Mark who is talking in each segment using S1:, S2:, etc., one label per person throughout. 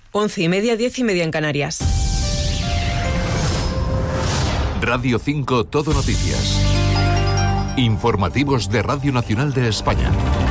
S1: 11:30, 10:30 en Canarias.
S2: Radio 5 Todo Noticias. Informativos de Radio Nacional de España.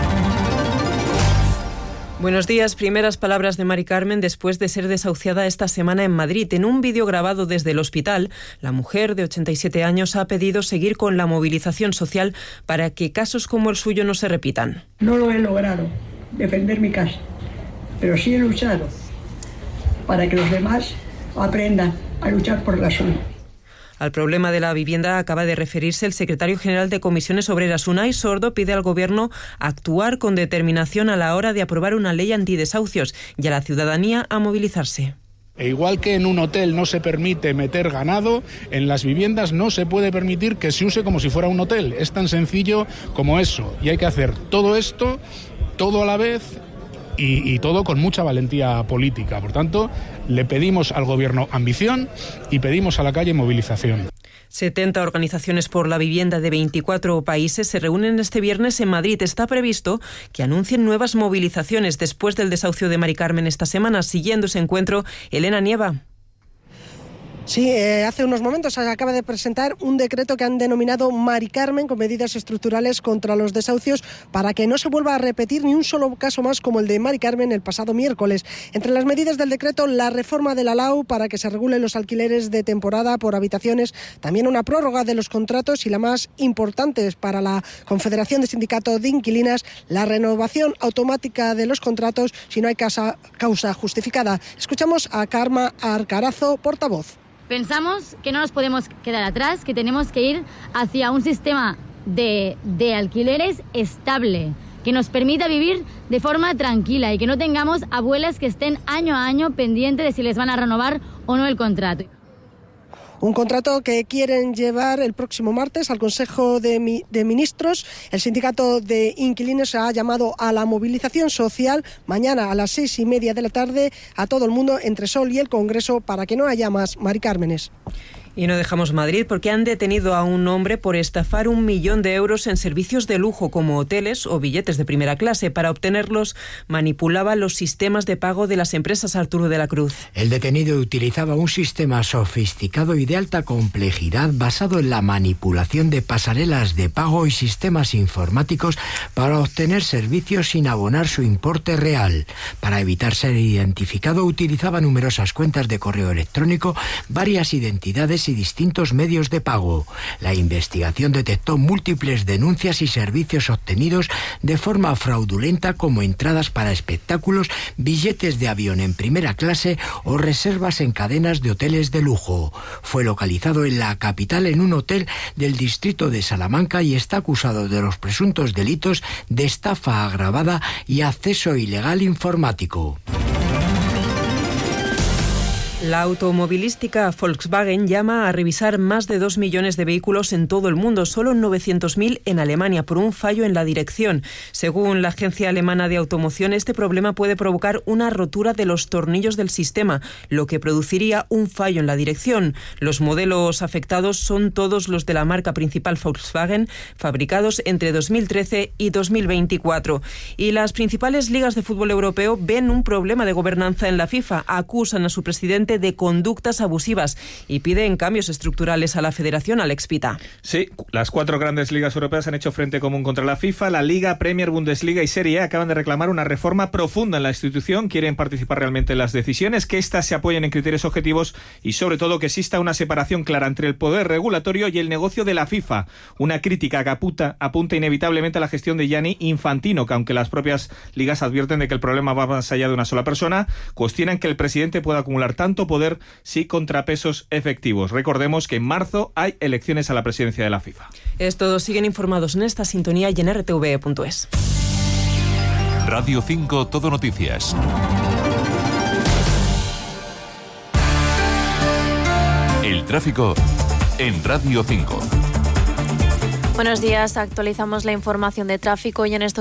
S1: Buenos días. Primeras palabras de Mari Carmen después de ser desahuciada esta semana en Madrid. En un vídeo grabado desde el hospital, la mujer de 87 años ha pedido seguir con la movilización social para que casos como el suyo no se repitan.
S3: No lo he logrado, defender mi casa, pero sí he luchado para que los demás aprendan a luchar por la suya.
S1: Al problema de la vivienda acaba de referirse el secretario general de Comisiones Obreras. Unai Sordo pide al Gobierno actuar con determinación a la hora de aprobar una ley antidesahucios y a la ciudadanía a movilizarse.
S4: E igual que en un hotel no se permite meter ganado, en las viviendas no se puede permitir que se use como si fuera un hotel. Es tan sencillo como eso. Y hay que hacer todo esto, todo a la vez y todo con mucha valentía política. Por tanto, le pedimos al Gobierno ambición y pedimos a la calle movilización.
S1: 70 organizaciones por la vivienda de 24 países se reúnen este viernes en Madrid. Está previsto que anuncien nuevas movilizaciones después del desahucio de Mari Carmen esta semana. Siguiendo ese encuentro, Elena Nieva.
S5: Sí, hace unos momentos acaba de presentar un decreto que han denominado Mari Carmen, con medidas estructurales contra los desahucios para que no se vuelva a repetir ni un solo caso más como el de Mari Carmen el pasado miércoles. Entre las medidas del decreto, la reforma de la LAU para que se regulen los alquileres de temporada por habitaciones, también una prórroga de los contratos y la más importante para la Confederación de Sindicatos de Inquilinas, la renovación automática de los contratos si no hay causa justificada. Escuchamos a Karma Arcarazo, portavoz.
S6: Pensamos que no nos podemos quedar atrás, que tenemos que ir hacia un sistema de alquileres estable, que nos permita vivir de forma tranquila y que no tengamos abuelas que estén año a año pendientes de si les van a renovar o no el contrato.
S5: Un contrato que quieren llevar el próximo martes al Consejo de Ministros. El sindicato de inquilinos ha llamado a la movilización social mañana a las 6:30 de la tarde a todo el mundo entre Sol y el Congreso para que no haya más Mari Cármenes.
S1: Y no dejamos Madrid porque han detenido a un hombre por estafar 1 millón de euros en servicios de lujo como hoteles o billetes de primera clase. Para obtenerlos manipulaba los sistemas de pago de las empresas. Arturo de la Cruz.
S7: El detenido utilizaba un sistema sofisticado y de alta complejidad basado en la manipulación de pasarelas de pago y sistemas informáticos para obtener servicios sin abonar su importe real. Para evitar ser identificado utilizaba numerosas cuentas de correo electrónico, varias identidades y distintos medios de pago. La investigación detectó múltiples denuncias y servicios obtenidos de forma fraudulenta, como entradas para espectáculos, billetes de avión en primera clase o reservas en cadenas de hoteles de lujo. Fue localizado en la capital en un hotel del distrito de Salamanca y está acusado de los presuntos delitos de estafa agravada y acceso ilegal informático.
S1: La automovilística Volkswagen llama a revisar más de 2 millones de vehículos en todo el mundo, solo 900.000 en Alemania, por un fallo en la dirección. Según la agencia alemana de automoción, este problema puede provocar una rotura de los tornillos del sistema, lo que produciría un fallo en la dirección. Los modelos afectados son todos los de la marca principal Volkswagen, fabricados entre 2013 y 2024. Y las principales ligas de fútbol europeo ven un problema de gobernanza en la FIFA. Acusan a su presidente de conductas abusivas y piden cambios estructurales a la federación. Alex Pita.
S8: Sí, las 4 grandes ligas europeas han hecho frente común contra la FIFA. La Liga, Premier, Bundesliga y Serie A acaban de reclamar una reforma profunda en la institución. Quieren participar realmente en las decisiones, que éstas se apoyen en criterios objetivos y sobre todo que exista una separación clara entre el poder regulatorio y el negocio de la FIFA. Una crítica que apunta inevitablemente a la gestión de Gianni Infantino, que aunque las propias ligas advierten de que el problema va más allá de una sola persona, cuestionan que el presidente pueda acumular tanto poder sin contrapesos efectivos. Recordemos que en marzo hay elecciones a la presidencia de la FIFA.
S1: Es todo. Siguen informados en esta sintonía y en rtv.es.
S2: Radio 5 Todo Noticias. El tráfico en Radio 5.
S9: Buenos días, actualizamos la información de tráfico y en estos